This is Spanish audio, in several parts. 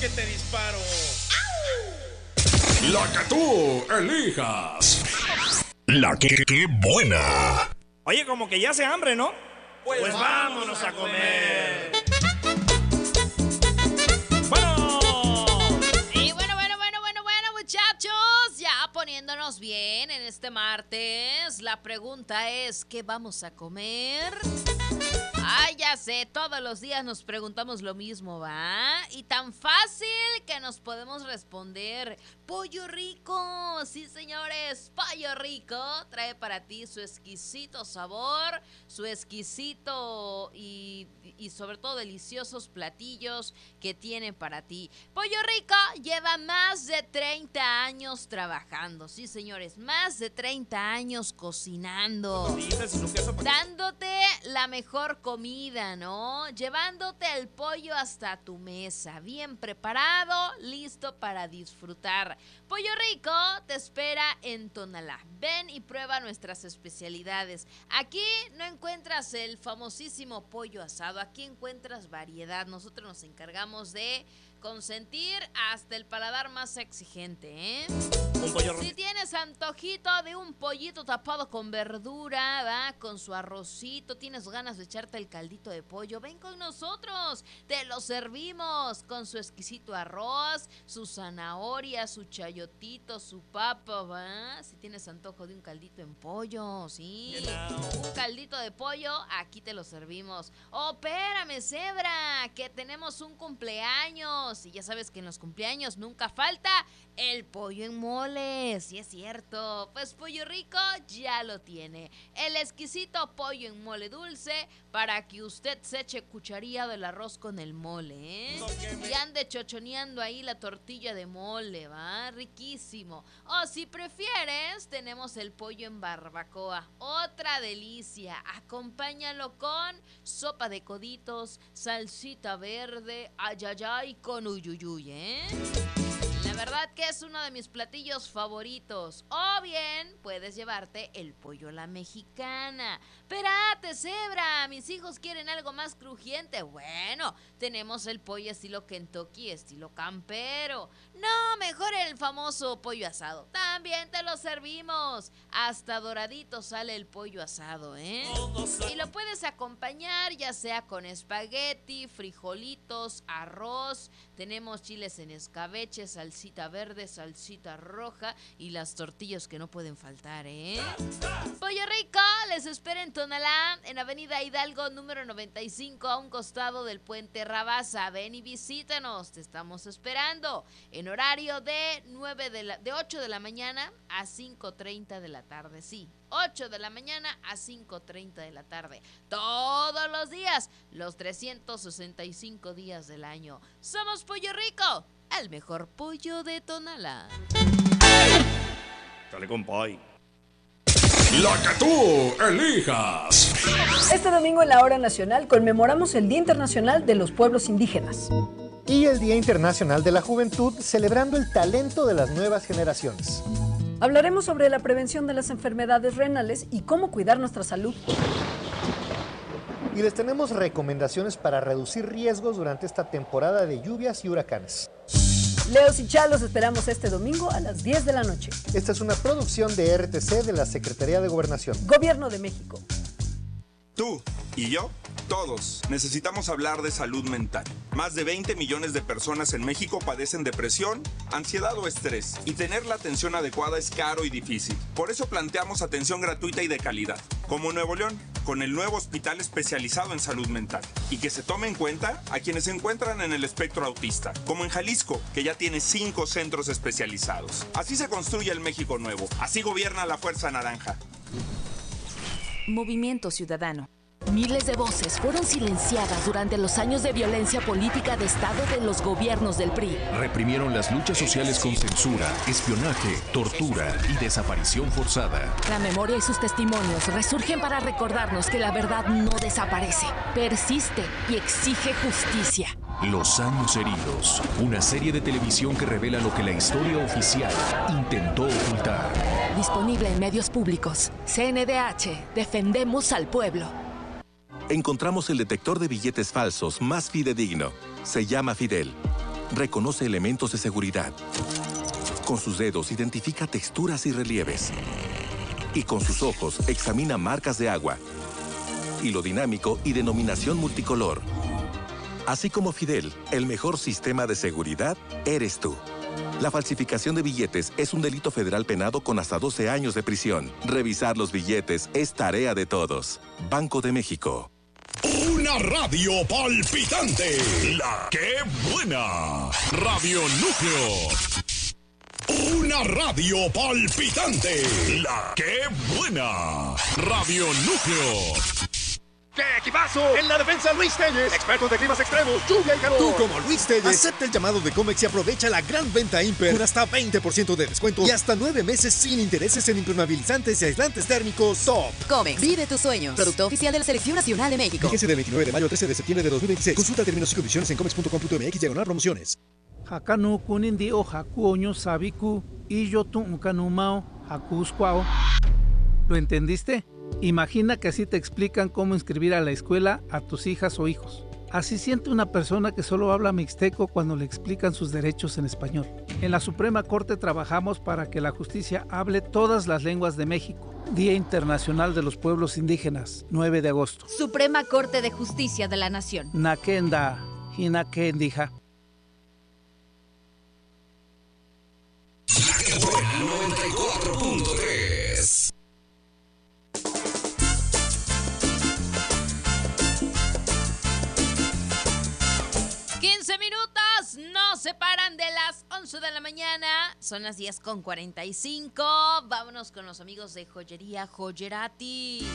que te disparo. La que tú elijas. La que buena. Oye, como que ya hace hambre, ¿no? Pues vámonos a comer. Muchachos, ya poniéndonos bien en este martes, la pregunta es, ¿qué vamos a comer? Ay, ya sé, todos los días nos preguntamos lo mismo, ¿va? Y tan fácil que nos podemos responder, Pollo Rico. Sí, señores, Pollo Rico trae para ti su exquisito sabor, su exquisito y sobre todo deliciosos platillos que tiene para ti. Pollo Rico lleva más de 30 años trabajando, sí, señores, más de 30 años cocinando, dándote la mejor comida, ¿no? Llevándote el pollo hasta tu mesa, bien preparado, listo para disfrutar. Pollo Rico te espera en Tonalá. Ven y prueba nuestras especialidades. Aquí no encuentras el famosísimo pollo asado, aquí encuentras variedad. Nosotros nos encargamos de consentir hasta el paladar más exigente, ¿eh? Si tienes antojito de un pollito tapado con verdura, ¿va? Con su arrocito, tienes ganas de echarte el caldito de pollo, ven con nosotros, te lo servimos con su exquisito arroz, su zanahoria, su chayotito, su papa, ¿va? Si tienes antojo de un caldito en pollo, ¿sí? Un caldito de pollo, aquí te lo servimos. Oh, espérame, Zebra, que tenemos un cumpleaños. Y ya sabes que en los cumpleaños nunca falta el pollo en mole. Sí es cierto, pues Pollo Rico ya lo tiene. El exquisito pollo en mole dulce para que usted se eche cucharilla del arroz con el mole, ¿eh? Y ande chochoneando ahí la tortilla de mole, ¿va? Riquísimo. O si prefieres, tenemos el pollo en barbacoa. Otra delicia. Acompáñalo con sopa de coditos, salsita verde, ayayay con uyuyuy, ¿eh? La verdad que es uno de mis platillos favoritos. O bien puedes llevarte el pollo a la mexicana. Espérate, Zebra, mis hijos quieren algo más crujiente. Bueno, tenemos el pollo estilo Kentucky, estilo campero. No, mejor el famoso pollo asado. También te lo servimos. Hasta doradito sale el pollo asado, ¿eh? Y lo puedes acompañar ya sea con espagueti, frijolitos, arroz. Tenemos chiles en escabeche, salsita verde, salsita roja y las tortillas que no pueden faltar, ¿eh? Pollo Rico les espera en Tonalá, en Avenida Hidalgo número 95, a un costado del puente Rabasa. Ven y visítanos, te estamos esperando en horario de 8 de la mañana a 5:30 de la tarde, sí. 8 de la mañana a 5:30 de la tarde. Todos los días, los 365 días del año. Somos Pollo Rico, el mejor pollo de Tonalá. Dale, compay. La que tú elijas. Este domingo en la Hora Nacional conmemoramos el Día Internacional de los Pueblos Indígenas. Y el Día Internacional de la Juventud, celebrando el talento de las nuevas generaciones. Hablaremos sobre la prevención de las enfermedades renales y cómo cuidar nuestra salud. Y les tenemos recomendaciones para reducir riesgos durante esta temporada de lluvias y huracanes. Leos y Chalos esperamos este domingo a las 10 de la noche. Esta es una producción de RTC de la Secretaría de Gobernación. Gobierno de México. Tú y yo, todos, necesitamos hablar de salud mental. Más de 20 millones de personas en México padecen depresión, ansiedad o estrés, y tener la atención adecuada es caro y difícil. Por eso planteamos atención gratuita y de calidad, como en Nuevo León, con el nuevo hospital especializado en salud mental, y que se tome en cuenta a quienes se encuentran en el espectro autista, como en Jalisco, que ya tiene 5 centros especializados. Así se construye el México nuevo, así gobierna la Fuerza Naranja. Movimiento Ciudadano. Miles de voces fueron silenciadas durante los años de violencia política de Estado de los gobiernos del PRI. Reprimieron las luchas sociales con censura, espionaje, tortura y desaparición forzada. La memoria y sus testimonios resurgen para recordarnos que la verdad no desaparece, persiste y exige justicia. Los años heridos, una serie de televisión que revela lo que la historia oficial intentó ocultar. Disponible en medios públicos. CNDH, defendemos al pueblo. Encontramos el detector de billetes falsos más fidedigno. Se llama Fidel. reconoce elementos de seguridad. Con sus dedos identifica texturas y relieves. Y con sus ojos examina marcas de agua, hilo dinámico y denominación multicolor. Así como Fidel, el mejor sistema de seguridad eres tú. La falsificación de billetes es un delito federal penado con hasta 12 años de prisión. Revisar los billetes es tarea de todos. Banco de México. Una radio palpitante. La que buena. Radio Núcleo. Una radio palpitante. La que buena. Radio Núcleo. ¡Qué equipazo! En la defensa, Luis Telles, expertos de climas extremos, lluvia y calor. Tú, como Luis Telles, acepta el llamado de Comex y aprovecha la gran venta Imper con hasta 20% de descuento y hasta 9 meses sin intereses en impermeabilizantes y aislantes térmicos Top. Comex, vive tus sueños. Producto oficial de la Selección Nacional de México. Fíjense del 29 de mayo al 13 de septiembre de 2026. Consulta términos y condiciones en comex.com.mx/promociones. Hakanu kunindi o haku oño sabiku y yo tu ukanumao hakuskwao. ¿Lo entendiste? Imagina que así te explican cómo inscribir a la escuela a tus hijas o hijos. Así siente una persona que solo habla mixteco cuando le explican sus derechos en español. En la Suprema Corte trabajamos para que la justicia hable todas las lenguas de México. Día Internacional de los Pueblos Indígenas, 9 de agosto. Suprema Corte de Justicia de la Nación. Nakenda, Hinakendija. 94.3. Nos separan de las 11 de la mañana, son las 10:45. Vámonos con los amigos de Joyería Joyerati.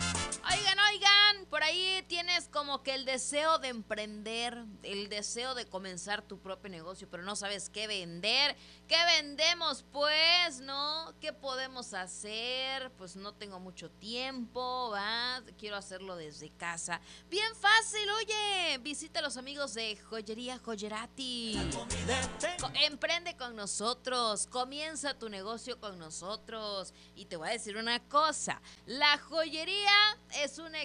Oigan, por ahí tienes como que el deseo de emprender, el deseo de comenzar tu propio negocio, pero no sabes qué vender. ¿Qué vendemos, pues, no? ¿Qué podemos hacer? Pues no tengo mucho tiempo, ¿va? Quiero hacerlo desde casa. Bien fácil, oye, visita a los amigos de Joyería Joyerati. Emprende con nosotros, comienza tu negocio con nosotros. Y te voy a decir una cosa, la joyería es una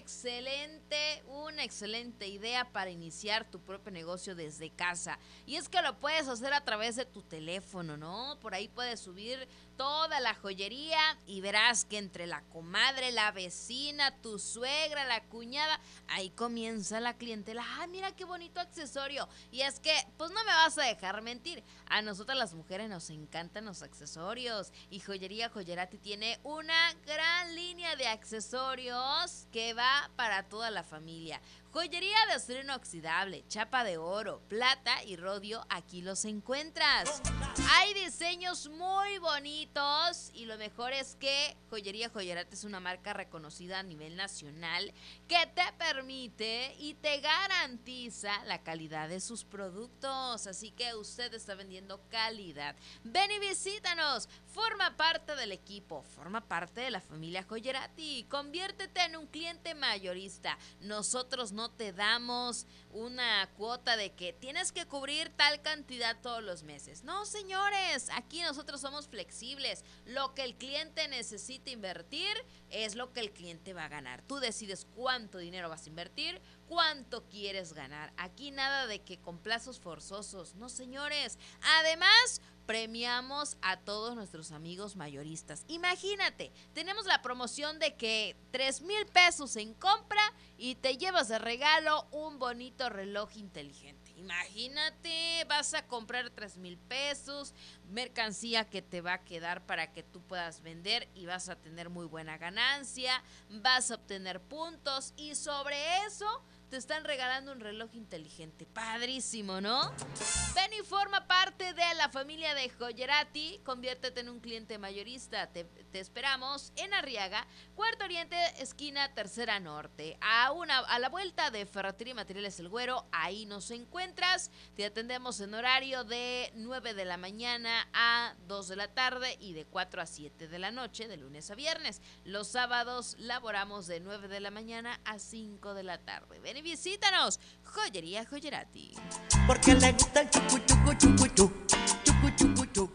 excelente idea para iniciar tu propio negocio desde casa. Y es que lo puedes hacer a través de tu teléfono, ¿no? Por ahí puedes subir toda la joyería y verás que entre la comadre, la vecina, tu suegra, la cuñada, ahí comienza la clientela. ¡Ah, mira qué bonito accesorio! Y es que, pues no me vas a dejar mentir, a nosotras las mujeres nos encantan los accesorios y Joyería Joyerati tiene una gran línea de accesorios que va para toda la familia. Joyería de acero inoxidable, chapa de oro, plata y rodio, aquí los encuentras. Hay diseños muy bonitos y lo mejor es que Joyería Joyerati es una marca reconocida a nivel nacional que te permite y te garantiza la calidad de sus productos. Así que usted está vendiendo calidad. Ven y visítanos, forma parte del equipo, forma parte de la familia Joyerati, conviértete en un cliente mayorista. Nosotros no te damos una cuota de que tienes que cubrir tal cantidad todos los meses. No, señores, aquí nosotros somos flexibles. Lo que el cliente necesita invertir es lo que el cliente va a ganar. Tú decides cuánto dinero vas a invertir, cuánto quieres ganar. Aquí nada de que con plazos forzosos. No, señores. Además, premiamos a todos nuestros amigos mayoristas. Imagínate, tenemos la promoción de que 3,000 pesos en compra y te llevas de regalo un bonito reloj inteligente. Imagínate, vas a comprar 3,000 pesos, mercancía que te va a quedar para que tú puedas vender y vas a tener muy buena ganancia, vas a obtener puntos y sobre eso te están regalando un reloj inteligente. Padrísimo, ¿no? Ven y forma parte de la familia de Joyerati. Conviértete en un cliente mayorista. Te esperamos en Arriaga, Cuarto Oriente, esquina Tercera Norte. A la vuelta de Ferretería y Materiales El Güero, ahí nos encuentras. Te atendemos en horario de 9 de la mañana a 2 de la tarde y de 4 a 7 de la noche, de lunes a viernes. Los sábados laboramos de 9 de la mañana a 5 de la tarde. Ven y visítanos, Joyería Joyerati. Porque le gusta el chucu chucu chucu chucu chucu chucu.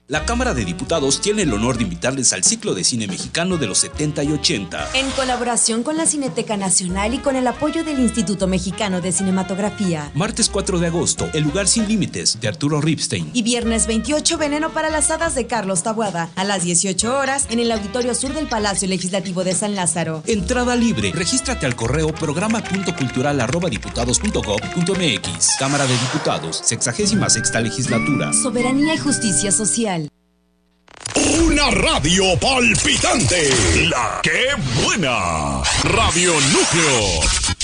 La Cámara de Diputados tiene el honor de invitarles al ciclo de cine mexicano de los 70 y 80. En colaboración con la Cineteca Nacional y con el apoyo del Instituto Mexicano de Cinematografía. Martes 4 de agosto, El lugar sin límites, de Arturo Ripstein. Y viernes 28, Veneno para las hadas, de Carlos Taboada. A las 18 horas, en el Auditorio Sur del Palacio Legislativo de San Lázaro. Entrada libre. Regístrate al correo programa.cultural@diputados.gov.mx. Cámara de Diputados, 66ª Legislatura. Soberanía y justicia social. Una radio palpitante. La que buena. Radio Núcleo.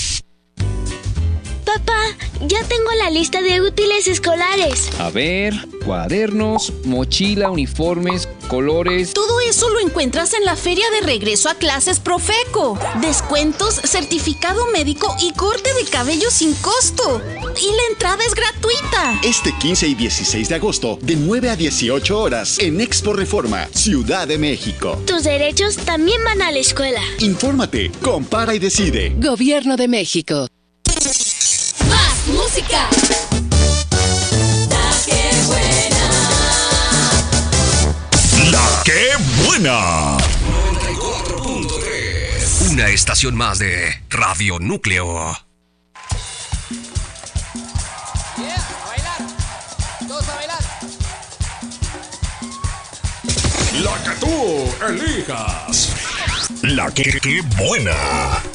Papá, ya tengo la lista de útiles escolares. A ver, cuadernos, mochila, uniformes, colores. Todo eso lo encuentras en la Feria de Regreso a Clases Profeco. Descuentos, certificado médico y corte de cabello sin costo. Y la entrada es gratuita. Este 15 y 16 de agosto, de 9 a 18 horas, en Expo Reforma, Ciudad de México. Tus derechos también van a la escuela. Infórmate, compara y decide. Gobierno de México. ¡Más música! La que buena. La que buena. 94.3. Una estación más de Radio Núcleo. La que tú elijas. La que buena.